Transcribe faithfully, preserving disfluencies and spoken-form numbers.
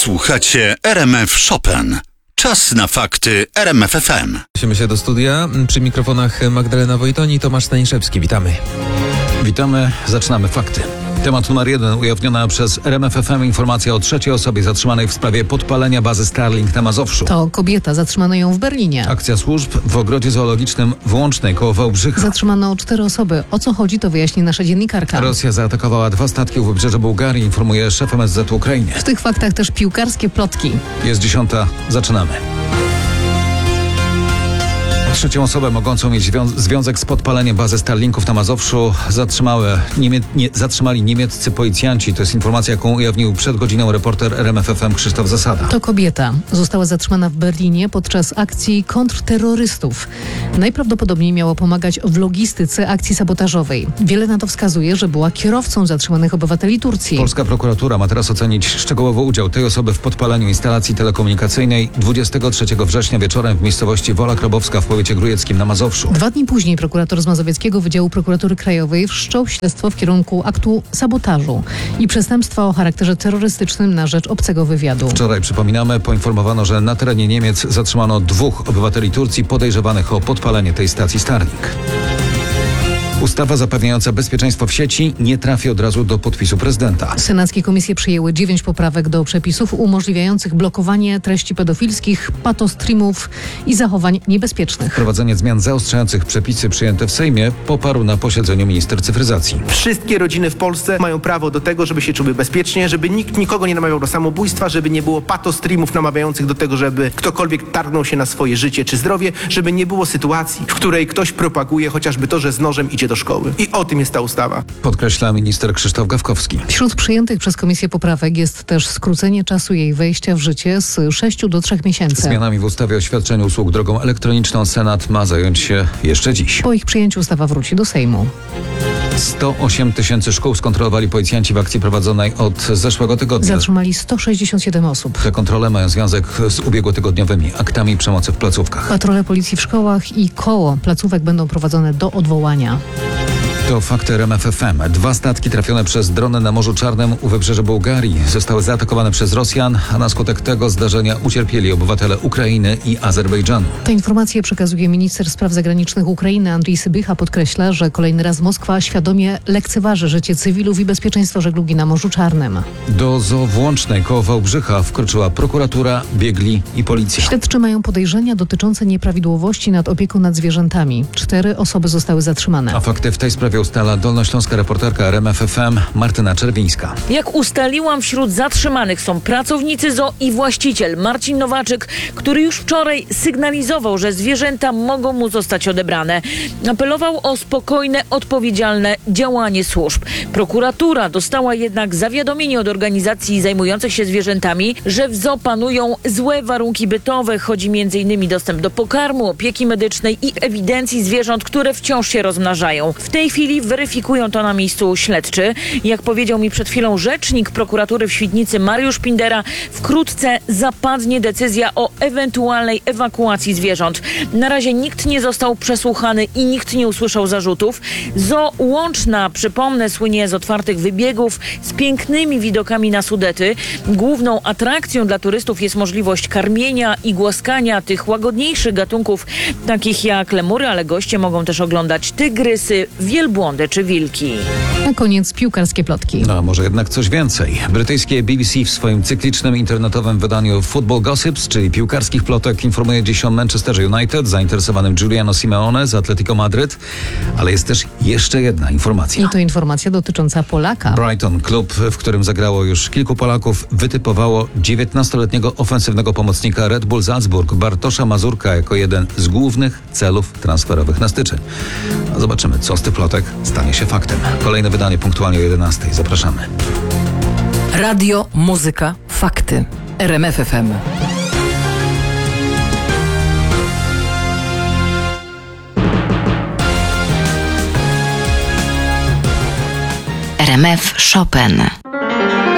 Słuchacie R M F Chopin. Czas na fakty R M F F M. Przenosimy się do studia. Przy mikrofonach Magdalena Wojtoni i Tomasz Staniszewski. Witamy. Witamy. Zaczynamy fakty. Temat numer jeden. Ujawniona przez R M F F M informacja o trzeciej osobie zatrzymanej w sprawie podpalenia bazy Starlink na Mazowszu. To kobieta. Zatrzymano ją w Berlinie. Akcja służb w ogrodzie zoologicznym w Łącznej koło Wałbrzycha. Zatrzymano cztery osoby. O co chodzi, to wyjaśni nasza dziennikarka. Rosja zaatakowała dwa statki u wybrzeża Bułgarii, informuje szef M S Z Ukrainie. W tych faktach też piłkarskie plotki. Jest dziesiąta. Zaczynamy. Trzecią osobę mogącą mieć zwią- związek z podpaleniem bazy Starlinków na Mazowszu zatrzymały niemie- nie, zatrzymali niemieccy policjanci. To jest informacja, jaką ujawnił przed godziną reporter R M F F M Krzysztof Zasada. To kobieta. Została zatrzymana w Berlinie podczas akcji kontrterrorystów. Najprawdopodobniej miała pomagać w logistyce akcji sabotażowej. Wiele na to wskazuje, że była kierowcą zatrzymanych obywateli Turcji. Polska prokuratura ma teraz ocenić szczegółowo udział tej osoby w podpaleniu instalacji telekomunikacyjnej dwudziestego trzeciego września wieczorem w miejscowości Wola Krobowska w powiecie grujeckim na Mazowszu. Dwa dni później prokurator z Mazowieckiego Wydziału Prokuratury Krajowej wszczął śledztwo w kierunku aktu sabotażu i przestępstwa o charakterze terrorystycznym na rzecz obcego wywiadu. Wczoraj, przypominamy, poinformowano, że na terenie Niemiec zatrzymano dwóch obywateli Turcji podejrzewanych o podpalenie tej stacji Starlink. Ustawa zapewniająca bezpieczeństwo w sieci nie trafi od razu do podpisu prezydenta. Senackie komisje przyjęły dziewięć poprawek do przepisów umożliwiających blokowanie treści pedofilskich, patostreamów i zachowań niebezpiecznych. Wprowadzenie zmian zaostrzających przepisy przyjęte w Sejmie poparł na posiedzeniu minister cyfryzacji. Wszystkie rodziny w Polsce mają prawo do tego, żeby się czuły bezpiecznie, żeby nikt nikogo nie namawiał do samobójstwa, żeby nie było patostreamów namawiających do tego, żeby ktokolwiek targnął się na swoje życie czy zdrowie, żeby nie było sytuacji, w której ktoś propaguje chociażby to, że z nożem idzie do szkoły. I o tym jest ta ustawa. Podkreśla minister Krzysztof Gawkowski. Wśród przyjętych przez Komisję poprawek jest też skrócenie czasu jej wejścia w życie z sześciu do trzech miesięcy. Zmianami w ustawie o świadczeniu usług drogą elektroniczną Senat ma zająć się jeszcze dziś. Po ich przyjęciu ustawa wróci do Sejmu. sto osiem tysięcy szkół skontrolowali policjanci w akcji prowadzonej od zeszłego tygodnia. Zatrzymali sto sześćdziesiąt siedem osób. Te kontrole mają związek z ubiegłotygodniowymi aktami przemocy w placówkach. Patrole policji w szkołach i koło placówek będą prowadzone do odwołania. To fakty R M F F M. Dwa statki trafione przez drony na Morzu Czarnym u wybrzeża Bułgarii zostały zaatakowane przez Rosjan, a na skutek tego zdarzenia ucierpieli obywatele Ukrainy i Azerbejdżanu. Te informacje przekazuje minister spraw zagranicznych Ukrainy Andrii Sybicha. Podkreśla, że kolejny raz Moskwa świadomie lekceważy życie cywilów i bezpieczeństwo żeglugi na Morzu Czarnym. Do zoo w Łącznej koło Wałbrzycha wkroczyła prokuratura, biegli i policja. Śledczy mają podejrzenia dotyczące nieprawidłowości nad opieką nad zwierzętami. Cztery osoby zostały zatrzymane. A fakty w tej sprawie ustala dolnośląska reporterka R M F F M Martyna Czerwińska. Jak ustaliłam, wśród zatrzymanych są pracownicy zoo i właściciel Marcin Nowaczyk, który już wczoraj sygnalizował, że zwierzęta mogą mu zostać odebrane. Apelował o spokojne, odpowiedzialne działanie służb. Prokuratura dostała jednak zawiadomienie od organizacji zajmujących się zwierzętami, że w zoo panują złe warunki bytowe. Chodzi między innymi o dostęp do pokarmu, opieki medycznej i ewidencji zwierząt, które wciąż się rozmnażają. W tej chwili weryfikują to na miejscu śledczy. Jak powiedział mi przed chwilą rzecznik prokuratury w Świdnicy Mariusz Pindera, wkrótce zapadnie decyzja o ewentualnej ewakuacji zwierząt. Na razie nikt nie został przesłuchany i nikt nie usłyszał zarzutów. Zoo Łączna, przypomnę, słynie z otwartych wybiegów, z pięknymi widokami na Sudety. Główną atrakcją dla turystów jest możliwość karmienia i głaskania tych łagodniejszych gatunków, takich jak lemury, ale goście mogą też oglądać tygrysy, wielbłądy czy wilki. Na koniec piłkarskie plotki. No, a może jednak coś więcej. Brytyjskie B B C w swoim cyklicznym internetowym wydaniu Football Gossips, czyli piłkarskich plotek, informuje dziś o Manchester United, zainteresowanym Giuliano Simeone z Atletico Madryt, ale jest też jeszcze jedna informacja. I to informacja dotycząca Polaka. Brighton, klub, w którym zagrało już kilku Polaków, wytypowało dziewiętnastoletniego ofensywnego pomocnika Red Bull Salzburg Bartosza Mazurka jako jeden z głównych celów transferowych na styczeń. No, zobaczymy, co z tych plotek stanie się faktem. Kolejne wydanie punktualnie o jedenastej. Zapraszamy. Radio, muzyka, fakty. R M F F M. R M F Chopin.